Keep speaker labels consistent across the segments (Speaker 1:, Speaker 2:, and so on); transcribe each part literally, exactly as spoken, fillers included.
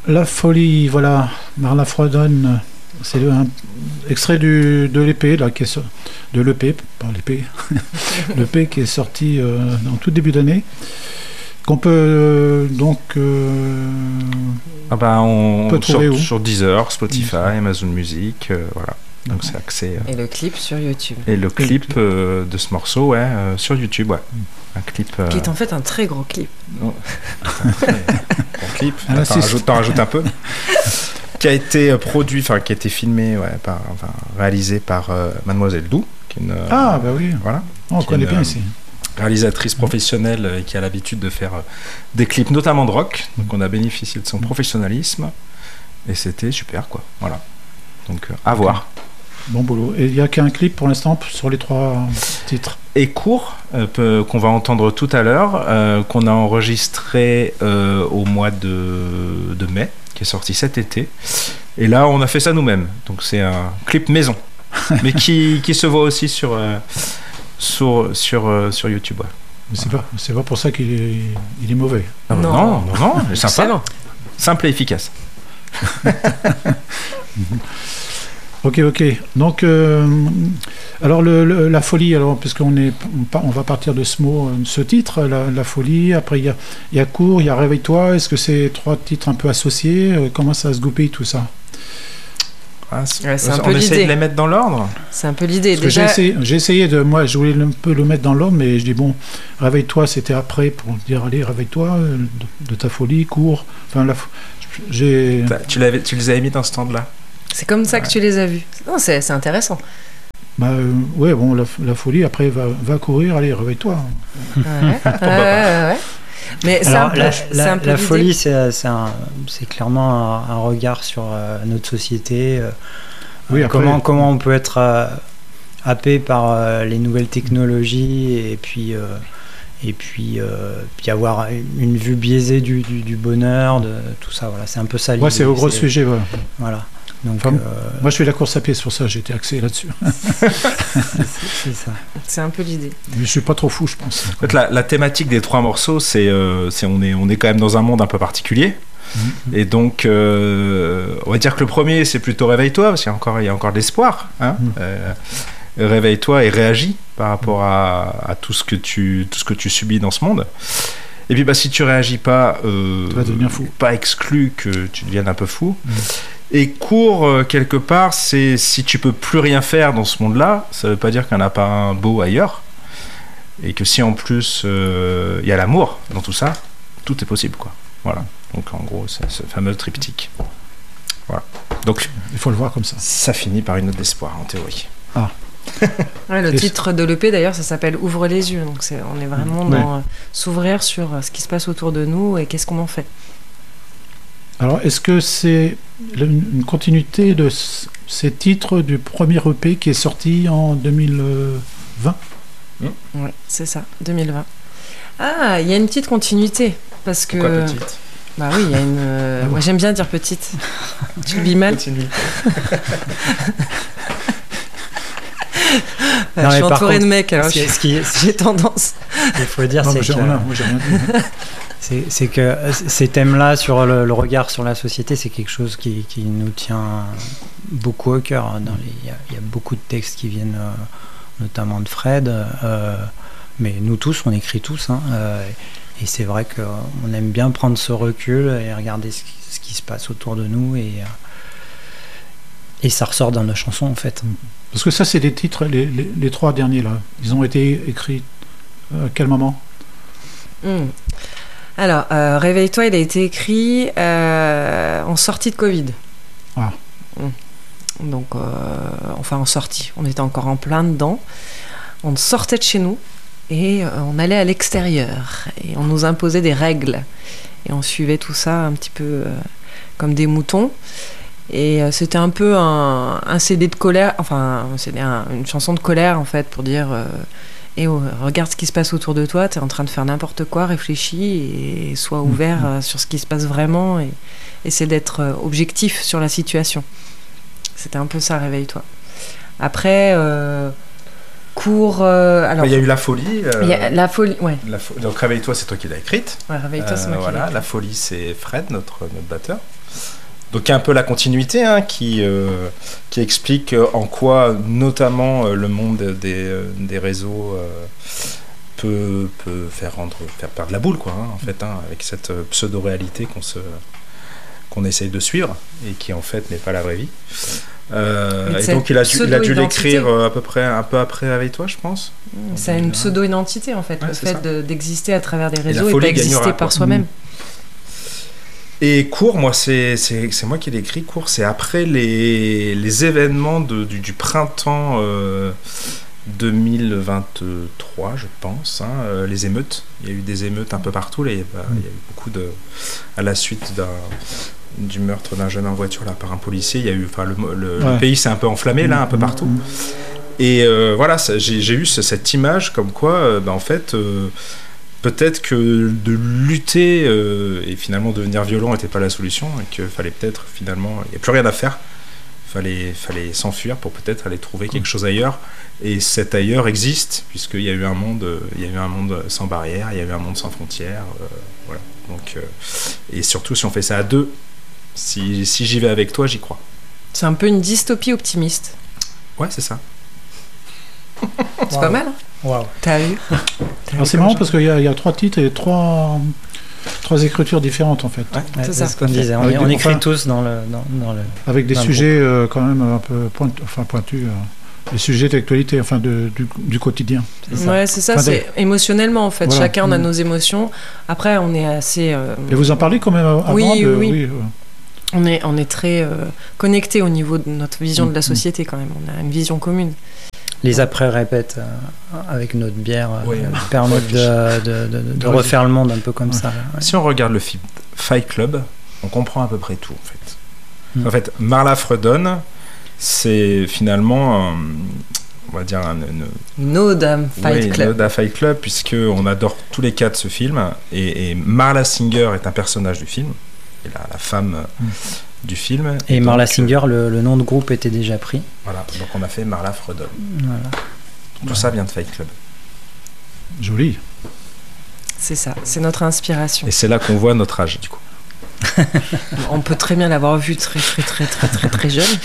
Speaker 1: La folie, voilà, Marla Frodon, c'est un extrait du, de l'E P, là, qui est sur, de l'E P, pas l'E P, l'E P qui est sorti euh, en tout début d'année, qu'on peut euh, donc euh,
Speaker 2: ah bah on
Speaker 1: peut trouver
Speaker 2: sur,
Speaker 1: où
Speaker 2: sur Deezer, Spotify, Amazon Music, euh, voilà. Donc c'est accès. Euh,
Speaker 3: et le clip sur YouTube.
Speaker 2: Et le clip euh, de ce morceau, ouais, euh, sur YouTube, ouais. Un clip. Euh...
Speaker 3: Qui est en fait un très gros clip.
Speaker 2: Oh. Un clip. Ah, t'en, rajoutes, t'en rajoutes un peu. Qui a été produit, enfin qui a été filmé, ouais, par, enfin réalisé par euh, Mademoiselle Dou, qui est une.
Speaker 1: Ah
Speaker 2: euh,
Speaker 1: bah oui.
Speaker 2: Voilà.
Speaker 1: On connaît une, bien ici.
Speaker 2: Réalisatrice professionnelle euh, qui a l'habitude de faire euh, des clips, notamment de rock. Donc on a bénéficié de son professionnalisme et c'était super, quoi. Voilà. Donc euh, à okay. voir.
Speaker 1: Bon boulot. Et il n'y a qu'un clip pour l'instant sur les trois titres.
Speaker 2: Et court, euh, peu, qu'on va entendre tout à l'heure, euh, qu'on a enregistré euh, au mois de, de mai, qui est sorti cet été. Et là, on a fait ça nous-mêmes. Donc c'est un clip maison, mais qui, qui se voit aussi sur, euh, sur, sur, euh, sur YouTube. Ouais.
Speaker 1: Mais c'est, voilà. pas, c'est pas pour ça qu'il est, il est mauvais.
Speaker 2: Non, non, non, non, non c'est sympa. Simple et efficace.
Speaker 1: Ok, ok. Donc, euh, alors le, le, la folie, alors puisqu'on est, on, on va partir de ce mot, ce titre, la, la folie. Après, il y a, il y a cours, il y a réveille-toi. Est-ce que c'est trois titres un peu associés ? Comment ça se goupille tout ça ?
Speaker 2: Ah, c'est, ouais, c'est un on peu essaie l'idée. De les mettre dans l'ordre.
Speaker 3: C'est un peu l'idée.
Speaker 1: Parce
Speaker 3: déjà...
Speaker 1: j'ai, essayé, j'ai essayé de, moi, je voulais un peu le mettre dans l'ordre, mais je dis bon, réveille-toi, c'était après pour dire allez, réveille-toi de, de ta folie, cours. Enfin, la, j'ai.
Speaker 2: Tu l'avais, tu les avais mis dans ce stand-là.
Speaker 3: C'est comme ça ouais. que tu les as vus. Non, c'est, c'est intéressant.
Speaker 1: Bah euh, ouais, bon, la, la folie, après, va, va courir, allez, réveille-toi.
Speaker 3: Ouais, ouais, ouais, ouais. Mais c'est
Speaker 4: Alors,
Speaker 3: un peu,
Speaker 4: la,
Speaker 3: c'est
Speaker 4: la,
Speaker 3: un peu
Speaker 4: la
Speaker 3: l'idée.
Speaker 4: folie, c'est, c'est, un, c'est clairement un, un regard sur euh, notre société. Euh, oui, après, comment, comment on peut être euh, happé par euh, les nouvelles technologies et puis... Euh, et puis, euh, puis avoir une vue biaisée du, du, du bonheur, de tout ça. Voilà, c'est un peu ça l'idée.
Speaker 1: Ouais, c'est au gros c'est, sujet. Voilà.
Speaker 4: voilà. Donc,
Speaker 1: enfin,
Speaker 4: euh...
Speaker 1: moi, je fais la course à pied, c'est pour ça que j'ai été axé là-dessus.
Speaker 4: c'est, c'est ça.
Speaker 3: C'est un peu l'idée.
Speaker 1: Mais je suis pas trop fou, je pense.
Speaker 2: En fait, la, la thématique des trois morceaux, c'est, euh, c'est on est on est quand même dans un monde un peu particulier. Mmh. Et donc, euh, on va dire que le premier, c'est plutôt réveille-toi, parce qu'il y a encore il y a encore de l'espoir. Hein mmh. euh, réveille-toi et réagis par rapport à, à tout ce que tu tout ce que tu subis dans ce monde. Et puis bah si tu réagis pas, euh,
Speaker 1: tu vas devenir fou.
Speaker 2: Pas exclu que tu deviennes un peu fou. Mmh. Et court euh, quelque part, c'est si tu peux plus rien faire dans ce monde-là, ça veut pas dire qu'il n'y en a pas un beau ailleurs. Et que si en plus il euh, y a l'amour dans tout ça, tout est possible, quoi. Voilà. Donc en gros, c'est ce fameux triptyque. Voilà. Donc
Speaker 1: il faut le voir comme ça.
Speaker 2: Ça finit par une note d'espoir en théorie.
Speaker 1: Ah.
Speaker 3: Ouais, le titre de l'E P d'ailleurs, ça s'appelle Ouvre les yeux. Donc c'est, on est vraiment
Speaker 1: ouais.
Speaker 3: dans euh, s'ouvrir sur euh, ce qui se passe autour de nous et qu'est-ce qu'on en fait.
Speaker 1: Alors est-ce que c'est une continuité de c- ces titres du premier E P qui est sorti en deux mille vingt ?
Speaker 3: mmh. Oui, c'est ça, deux mille vingt. Ah, il y a une petite continuité parce que.
Speaker 2: Pourquoi petite ?
Speaker 3: Bah oui, il y a une. Euh... Ah, moi j'aime bien dire petite. Tu le vis mal.
Speaker 4: Non,
Speaker 3: je suis entouré
Speaker 4: contre,
Speaker 3: de mecs, alors je...
Speaker 4: ce qui,
Speaker 3: j'ai tendance.
Speaker 4: Il faut dire,
Speaker 1: non,
Speaker 4: c'est,
Speaker 1: j'ai
Speaker 4: que,
Speaker 1: rien, moi, j'ai rien dit.
Speaker 4: c'est, c'est que ces thèmes-là sur le, le regard sur la société, c'est quelque chose qui, qui nous tient beaucoup au cœur. Dans les, il, y a, il y a beaucoup de textes qui viennent, euh, notamment de Fred, euh, mais nous tous, on écrit tous. Hein, euh, et c'est vrai qu'on aime bien prendre ce recul et regarder ce qui, ce qui se passe autour de nous. Et, et ça ressort dans nos chansons, en fait.
Speaker 1: Parce que ça, c'est des titres, les, les, les trois derniers, là. Ils ont été écrits à quel moment ?
Speaker 3: mmh. Alors, euh, Réveille-toi, il a été écrit euh, en sortie de Covid.
Speaker 1: Ah.
Speaker 3: Mmh. Donc, euh, enfin, en sortie. On était encore en plein dedans. On sortait de chez nous et euh, on allait à l'extérieur. Et on nous imposait des règles. Et on suivait tout ça un petit peu euh, comme des moutons. Et euh, c'était un peu un, un C D de colère, enfin c'était un, une chanson de colère en fait pour dire euh, eh oh, regarde ce qui se passe autour de toi, t'es en train de faire n'importe quoi, réfléchis et sois ouvert euh, sur ce qui se passe vraiment et essaie d'être euh, objectif sur la situation. C'était un peu ça, réveille-toi. Après, euh, cours... Euh, alors,
Speaker 2: il y a eu La Folie. Euh,
Speaker 3: il y a La Folie, ouais.
Speaker 2: La fo- donc Réveille-toi, c'est toi qui l'as écrite.
Speaker 3: Ouais, Réveille-toi, c'est
Speaker 2: euh,
Speaker 3: moi
Speaker 2: voilà,
Speaker 3: qui l'ai écrite.
Speaker 2: La Folie, c'est Fred, notre, notre batteur. Donc il y a un peu la continuité hein, qui, euh, qui explique en quoi notamment euh, le monde des, euh, des réseaux euh, peut, peut faire, rendre, faire perdre la boule quoi, hein, en fait, hein, avec cette pseudo-réalité qu'on, se, qu'on essaye de suivre et qui en fait n'est pas la vraie vie. Euh, et donc il a, dû, il a dû l'écrire à peu près un peu après avec toi, je pense.
Speaker 3: C'est une pseudo-identité en fait, ouais, le fait de, d'exister à travers des réseaux
Speaker 2: et,
Speaker 3: et pas exister par soi-même. Mmh.
Speaker 2: Et Cours, moi c'est, c'est, c'est moi qui l'ai écrit. Cours, c'est après les, les événements de, du, du printemps euh, deux mille vingt-trois, je pense, hein, euh, les émeutes. Il y a eu des émeutes un peu partout. Là, il, y a, il y a eu beaucoup de, à la suite d'un du meurtre d'un jeune en voiture là par un policier, il y a eu, enfin le, le, ouais. le pays s'est un peu enflammé là, un peu partout. Et euh, voilà, ça, j'ai, j'ai eu ce, cette image comme quoi, euh, bah, en fait, euh, peut-être que de lutter euh, et finalement devenir violent n'était pas la solution, et qu'il fallait peut-être finalement, il n'y a plus rien à faire, fallait, fallait s'enfuir pour peut-être aller trouver quelque chose ailleurs. Et cet ailleurs existe puisqu'il y a eu un monde, il y a eu un monde sans barrières, il y a eu un monde sans frontières, euh, voilà. Donc, euh, et surtout si on fait ça à deux. Si, si j'y vais avec toi, j'y crois.
Speaker 3: C'est un peu une dystopie optimiste.
Speaker 2: Ouais, c'est ça.
Speaker 3: C'est wow. Pas mal. Hein
Speaker 4: wow.
Speaker 3: T'as vu T'as
Speaker 1: Alors c'est marrant parce qu'il y a, il y a trois titres et trois, trois écritures différentes en fait.
Speaker 4: Ouais, ouais, c'est, c'est ça ce qu'on disait. On, on écrit enfin, tous dans le, dans, dans le.
Speaker 1: Avec des sujets euh, quand même un peu point, enfin, pointus. Euh, des sujets d'actualité, enfin de, du, du quotidien.
Speaker 3: C'est ça. Ouais, c'est ça. Enfin, c'est des... émotionnellement en fait. Voilà. Chacun mmh. a nos émotions. Après, on est assez. Euh...
Speaker 1: Et vous en parlez quand même avant
Speaker 3: oui,
Speaker 1: de...
Speaker 3: oui,
Speaker 1: oui.
Speaker 3: Euh... On est, on est très euh, connectés au niveau de notre vision mmh. de la société quand même. On a une vision commune.
Speaker 4: Les après-répètes euh, avec notre bière euh,
Speaker 2: oui,
Speaker 4: permettent de, de, de, de, de refaire le monde un peu comme ouais. ça. Ouais.
Speaker 2: Si on regarde le film Fight Club, on comprend à peu près tout en fait. Mmh. En fait, Marla Fredon, c'est finalement, euh, on va dire, un, une,
Speaker 3: une ode à Fight
Speaker 2: oui,
Speaker 3: Club.
Speaker 2: Une ode à Fight Club, puisqu'on adore tous les quatre ce film. Et, et Marla Singer est un personnage du film. Et la, la femme mmh. du film.
Speaker 4: Et, et Marla donc, Singer, le, le nom de groupe était déjà pris.
Speaker 2: Voilà, donc on a fait Marla Fredon.
Speaker 4: Voilà.
Speaker 2: Tout ouais. ça vient de Fight Club.
Speaker 1: Joli.
Speaker 3: C'est ça, c'est notre inspiration.
Speaker 2: Et c'est là qu'on voit notre âge, du coup.
Speaker 3: On peut très bien l'avoir vu très très très très très très jeune.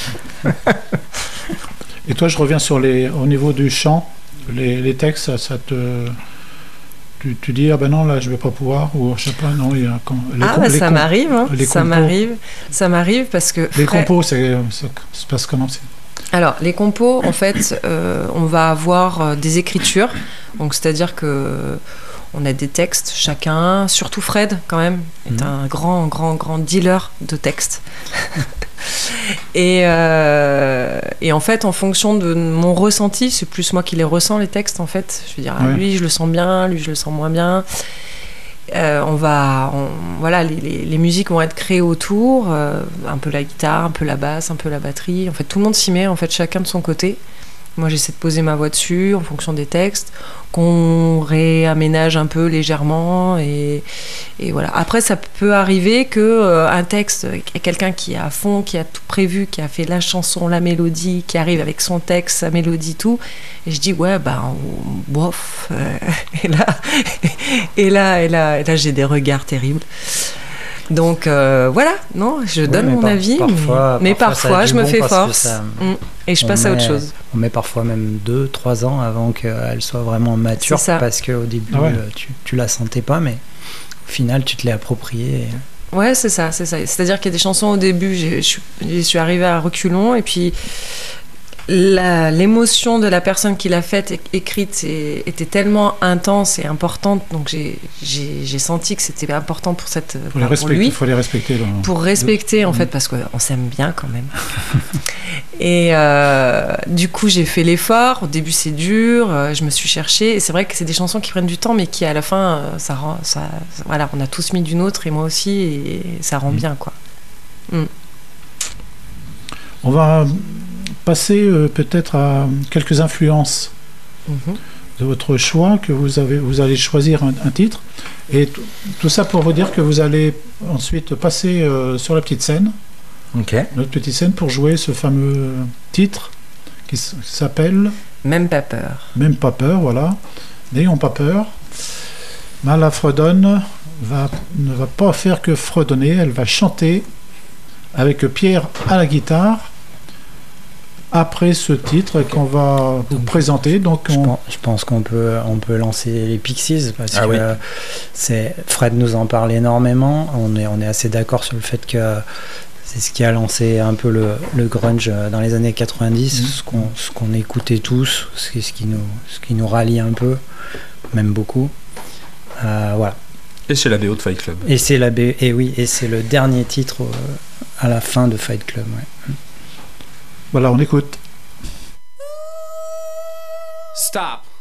Speaker 1: Et toi, je reviens sur les, au niveau du chant, les, les textes, ça, ça te... Tu, tu dis, ah ben non, là, je vais pas pouvoir, ou je sais pas, non, il y a...
Speaker 3: Les ah, com- bah, ça com- m'arrive, hein, ça compos. m'arrive, ça m'arrive parce que...
Speaker 1: Les Fred... compos, c'est, ça se passe comment c'est...
Speaker 3: Alors, les compos, en fait, euh, on va avoir euh, des écritures, donc c'est-à-dire que... On a des textes, chacun, surtout Fred, quand même, est mmh. un grand, grand, grand dealer de textes. et, euh, et en fait, en fonction de mon ressenti, c'est plus moi qui les ressens, les textes, en fait. Je veux dire, ouais. lui, je le sens bien, lui, je le sens moins bien. Euh, on va, on, voilà, les, les, les musiques vont être créées autour, euh, un peu la guitare, un peu la basse, un peu la batterie. En fait, tout le monde s'y met, en fait, chacun de son côté. Moi, j'essaie de poser ma voix dessus en fonction des textes, qu'on réaménage un peu légèrement. Et, et voilà. Après, ça peut arriver qu'un euh, texte, quelqu'un qui est à fond, qui a tout prévu, qui a fait la chanson, la mélodie, qui arrive avec son texte, sa mélodie, tout. Et je dis, ouais, ben, bof. Euh, et, là, et, là, et, là, et là, j'ai des regards terribles. Donc euh, voilà, non, je donne oui, mon par, avis,
Speaker 4: parfois,
Speaker 3: mais, mais parfois, parfois je me fais force ça, mmh, et je passe
Speaker 4: met,
Speaker 3: à autre chose.
Speaker 4: On met parfois même deux, trois ans avant qu'elle soit vraiment mature, parce qu'au début, ah ouais. tu, tu la sentais pas, mais au final, tu te l'es appropriée. Et...
Speaker 3: Ouais, c'est ça, c'est ça. C'est-à-dire qu'il y a des chansons au début, je suis, suis arrivée à reculons, et puis la, l'émotion de la personne qui l'a faite, écrite, était tellement intense et importante, donc j'ai, j'ai, j'ai senti que c'était important pour, cette,
Speaker 1: pour,
Speaker 3: pour,
Speaker 1: respect,
Speaker 3: pour lui.
Speaker 1: Il faut les respecter. Là.
Speaker 3: Pour respecter, en fait, parce qu'on s'aime bien quand même. Et euh, du coup, j'ai fait l'effort. Au début, c'est dur. Euh, je me suis cherchée. Et c'est vrai que c'est des chansons qui prennent du temps, mais qui, à la fin, euh, ça rend... Ça, voilà, on a tous mis d'une autre, et moi aussi, et ça rend mmh. bien, quoi. Mmh.
Speaker 1: On va... passer euh, peut-être à quelques influences mmh. de votre choix, que vous avez, vous allez choisir un, un titre, et t- tout ça pour vous dire que vous allez ensuite passer euh, sur la petite scène,
Speaker 2: okay.
Speaker 1: notre petite scène, pour jouer ce fameux titre qui s- s'appelle
Speaker 3: Même pas peur.
Speaker 1: Même pas peur, voilà. N'ayons pas peur. Marla Fredon va, ne va pas faire que fredonner, elle va chanter avec Pierre à la guitare. Après ce titre qu'on va vous présenter, donc
Speaker 4: je,
Speaker 1: on...
Speaker 4: pense, je pense qu'on peut on peut lancer les Pixies parce
Speaker 2: ah
Speaker 4: que
Speaker 2: oui.
Speaker 4: c'est Fred nous en parle énormément. On est on est assez d'accord sur le fait que c'est ce qui a lancé un peu le, le grunge dans les années quatre-vingt-dix, mmh. ce qu'on ce qu'on écoutait tous, c'est ce qui nous ce qui nous rallie un peu, même beaucoup. Euh, voilà.
Speaker 2: Et c'est la B O de Fight Club.
Speaker 4: Et c'est la B et oui et c'est le dernier titre à la fin de Fight Club. Ouais.
Speaker 1: Voilà, on écoute.
Speaker 5: Stop.